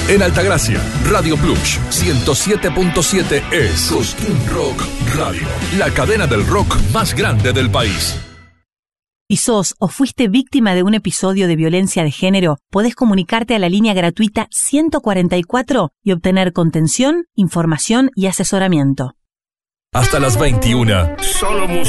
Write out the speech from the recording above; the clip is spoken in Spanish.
En Altagracia, Radio Plus 107.7 es Cosquín Rock Radio, la cadena del rock más grande del país. Si sos o fuiste víctima de un episodio de violencia de género, podés comunicarte a la línea gratuita 144 y obtener contención, información y asesoramiento. Hasta las 21. Solo música.